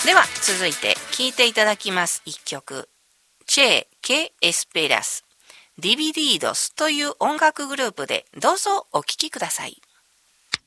では続いて聴いていただきます一曲、チェ・ケ・エスペラス・ディビディードスという音楽グループでどうぞお聴きください。